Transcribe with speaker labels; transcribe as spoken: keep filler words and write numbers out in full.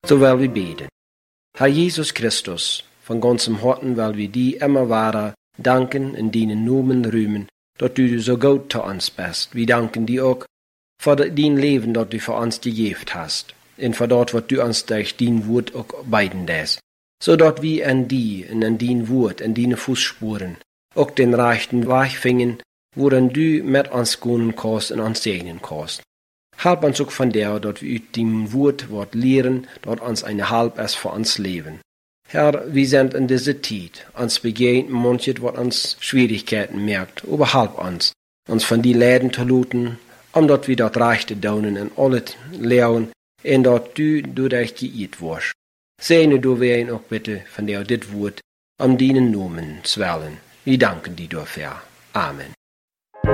Speaker 1: So will wir beten. Herr Jesus Christus, von ganzem Herzen will wir dir immer weiter danken in deinen Namen rühmen, dass du so gut zu uns bist. Wir danken dir auch für dein Leben, das du für uns gegeben hast, und für das, was du uns durch dein Wort auch beiden lässt, so dass wir an dir und an dein Wort, an deine Fußspuren, auch den rechten Weg finden, worin du mit uns gehen kannst und uns segnen kannst. Help uns auch von der, dass wir aus dem Wort Wort lehren, dass uns eine Halb ist für uns Leben. Herr, wir sind in dieser Zeit, uns begegnet manches, was uns Schwierigkeiten merkt, aber help uns, uns von die Läden zu luten, um dort wir dort rechte daunen und alles lernen, und dort du durch geirrt wirst. Segne du wen auch bitte von der dit Wort, um deinen Namen zu wählen. Wir danken dir dafür. Amen.